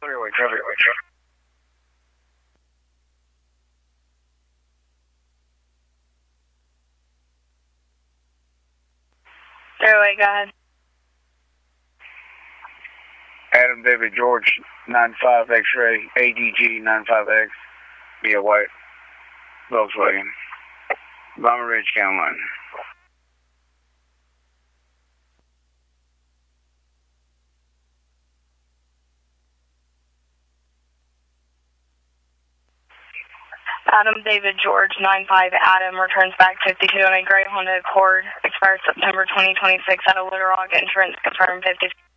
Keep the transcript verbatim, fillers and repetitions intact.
Clearway traffic. Clearway, go ahead. Adam David George, nine five X-ray, A D G nine five X, be a white Volkswagen. Bomber Ridge, County Line. Adam David George, nine five Adam, returns back fifty-two on a gray Honda Accord, expires September twenty twenty-six at a Little Rock entrance, confirmed fifty.